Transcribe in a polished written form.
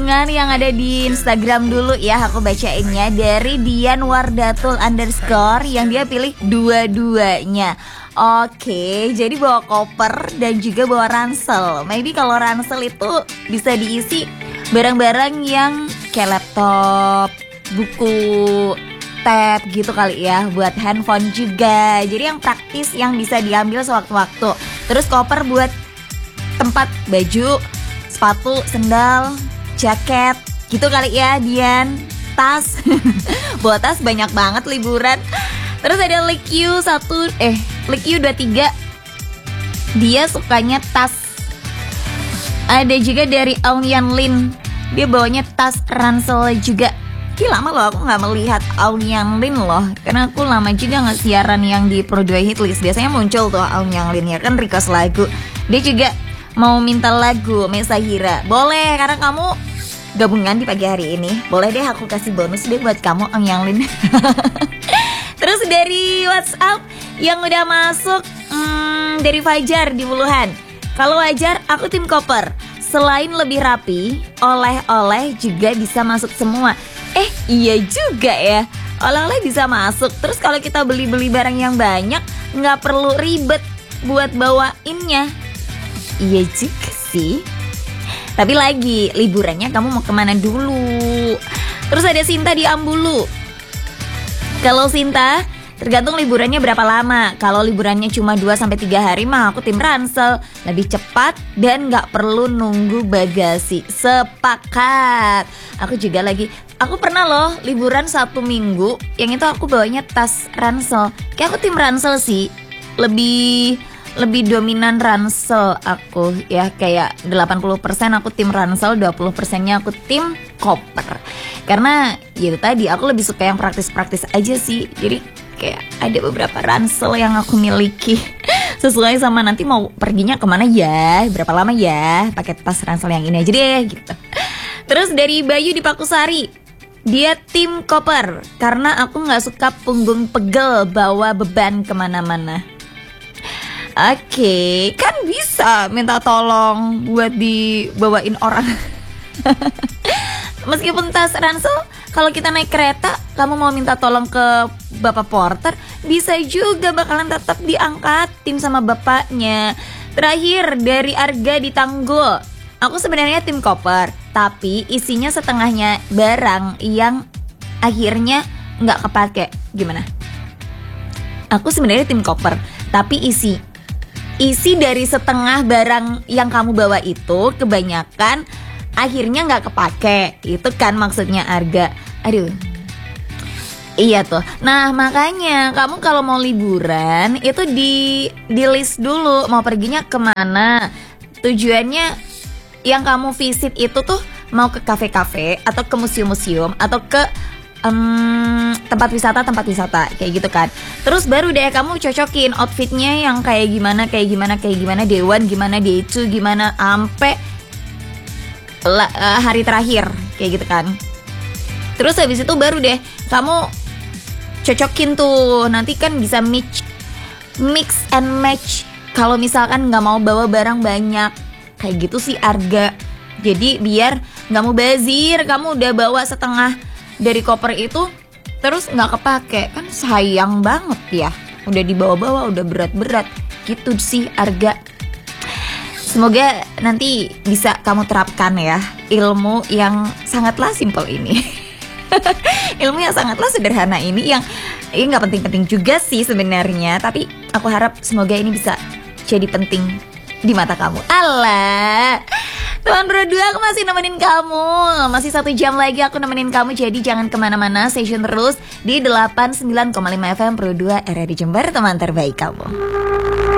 dukungan yang ada di Instagram dulu ya. Aku bacainnya dari Dian Wardatul _ yang dia pilih dua-duanya. Oke, jadi bawa koper dan juga bawa ransel. Maybe kalau ransel itu bisa diisi barang-barang yang kayak laptop, buku, tab gitu kali ya. Buat handphone juga. Jadi yang praktis yang bisa diambil sewaktu-waktu. Terus koper buat tempat baju, sepatu, sendal, jaket gitu kali ya Dian. Tas bawa tas banyak banget liburan. Terus ada Liq 23, dia sukanya tas. Ada juga dari Aung Yan Lin, dia bawanya tas ransel juga. Lama loh aku gak melihat Aung Yan Lin loh, karena aku lama juga gak siaran yang di Pro 2 Hitlist. Biasanya muncul tuh Aung Yan Lin ya kan, request lagu. Dia juga mau minta lagu Mesa Hira. Boleh, karena kamu gabungan di pagi hari ini. Boleh deh aku kasih bonus deh buat kamu Aung Yan Lin. Terus dari WhatsApp yang udah masuk dari Fajar di Wuluhan. Kalau Fajar, aku tim koper. Selain lebih rapi, oleh-oleh juga bisa masuk semua. Iya juga ya, oleh-oleh bisa masuk. Terus kalau kita beli-beli barang yang banyak, nggak perlu ribet buat bawainnya. Iya juga sih. Tapi lagi, liburannya kamu mau kemana dulu? Terus ada Sinta di Ambulu. Kalau Sinta, tergantung liburannya berapa lama. Kalau liburannya cuma 2-3 hari mah aku tim ransel. Lebih cepat dan gak perlu nunggu bagasi. Sepakat. Aku pernah loh liburan 1 minggu, yang itu aku bawanya tas ransel. Kayak aku tim ransel sih. Lebih dominan ransel aku ya, kayak 80% aku tim ransel, 20%-nya aku tim koper. Karena ya itu tadi, aku lebih suka yang praktis-praktis aja sih. Jadi kayak ada beberapa ransel yang aku miliki sesuai sama nanti mau perginya kemana ya, berapa lama ya, pakai tas ransel yang ini aja deh gitu. Terus dari Bayu di Pakusari, dia tim koper karena aku gak suka punggung pegel bawa beban kemana-mana. Oke, kan bisa minta tolong buat dibawain orang. Meskipun tas ransel, kalau kita naik kereta, kamu mau minta tolong ke bapak porter, bisa juga bakalan tetap diangkatin sama bapaknya. Terakhir dari Arga di Tanggul, aku sebenarnya tim koper, tapi isinya setengahnya barang yang akhirnya nggak kepake. Gimana? Aku sebenarnya tim koper, tapi isi dari setengah barang yang kamu bawa itu kebanyakan akhirnya nggak kepake. Itu kan maksudnya Arga. Aduh, iya tuh. Nah makanya kamu kalau mau liburan itu di list dulu mau perginya kemana. Tujuannya yang kamu visit itu tuh mau ke kafe-kafe atau ke museum-museum atau ke tempat wisata kayak gitu kan. Terus baru deh kamu cocokin outfitnya yang kayak gimana, Dewan gimana, Decu gimana, ampe hari terakhir kayak gitu kan. Terus habis itu baru deh kamu cocokin tuh, nanti kan bisa mix and match. Kalau misalkan nggak mau bawa barang banyak kayak gitu sih Arga. Jadi biar nggak mau bazir, kamu udah bawa setengah dari koper itu terus nggak kepake, kan sayang banget ya. Udah dibawa-bawa, udah berat-berat gitu sih Arga. Semoga nanti bisa kamu terapkan ya ilmu yang sangatlah simpel ini. Ilmu yang sangatlah sederhana ini, yang nggak penting-penting juga sih sebenarnya, tapi aku harap semoga ini bisa jadi penting di mata kamu. Alah, teman Pro 2, aku masih nemenin kamu. Masih 1 jam lagi aku nemenin kamu. Jadi jangan kemana-mana, stay tune terus di 89,5 FM Pro 2 RRI Jember, teman terbaik kamu.